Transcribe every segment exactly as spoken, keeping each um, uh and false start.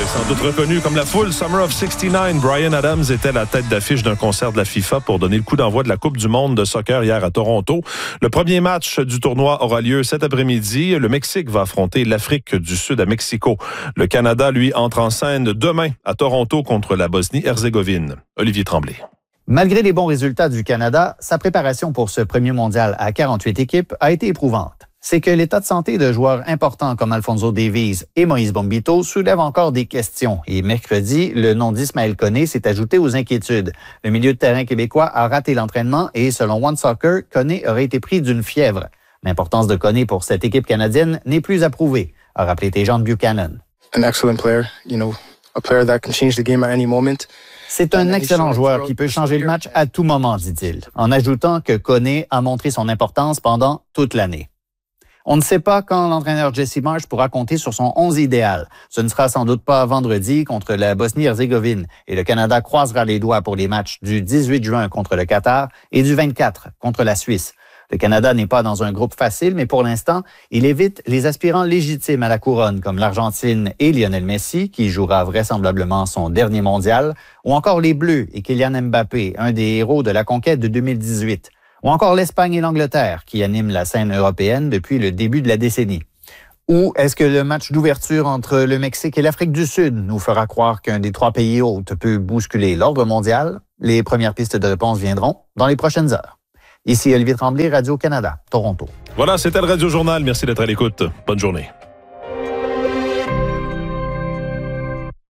Sans doute reconnu comme la foule Summer of soixante-neuf, Bryan Adams était la tête d'affiche d'un concert de la FIFA pour donner le coup d'envoi de la Coupe du monde de soccer hier à Toronto. Le premier match du tournoi aura lieu cet après-midi. Le Mexique va affronter l'Afrique du Sud à Mexico. Le Canada, lui, entre en scène demain à Toronto contre la Bosnie-Herzégovine. Olivier Tremblay. Malgré les bons résultats du Canada, sa préparation pour ce premier mondial à quarante-huit équipes a été éprouvante. C'est que l'état de santé de joueurs importants comme Alphonso Davies et Moïse Bombito soulève encore des questions. Et mercredi, le nom d'Ismaël Koné s'est ajouté aux inquiétudes. Le milieu de terrain québécois a raté l'entraînement et, selon One Soccer, Koné aurait été pris d'une fièvre. L'importance de Koné pour cette équipe canadienne n'est plus à prouver, a rappelé Tejan Buchanan. An excellent player, you know, a player that can change the game at any moment. C'est un excellent joueur qui peut changer le match à tout moment, dit-il, en ajoutant que Koné a montré son importance pendant toute l'année. On ne sait pas quand l'entraîneur Jesse Marsch pourra compter sur son onze idéal. Ce ne sera sans doute pas vendredi contre la Bosnie-Herzégovine et le Canada croisera les doigts pour les matchs du dix-huit juin contre le Qatar et du vingt-quatre contre la Suisse. Le Canada n'est pas dans un groupe facile, mais pour l'instant, il évite les aspirants légitimes à la couronne comme l'Argentine et Lionel Messi, qui jouera vraisemblablement son dernier mondial, ou encore les Bleus et Kylian Mbappé, un des héros de la conquête de deux mille dix-huit. Ou encore l'Espagne et l'Angleterre, qui animent la scène européenne depuis le début de la décennie. Ou est-ce que le match d'ouverture entre le Mexique et l'Afrique du Sud nous fera croire qu'un des trois pays hôtes peut bousculer l'ordre mondial? Les premières pistes de réponse viendront dans les prochaines heures. Ici Olivier Tremblay, Radio-Canada, Toronto. Voilà, c'était le Radio Journal. Merci d'être à l'écoute. Bonne journée.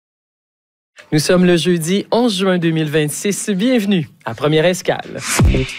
Nous sommes le jeudi onze juin deux mille vingt-six. Bienvenue à Première Escale.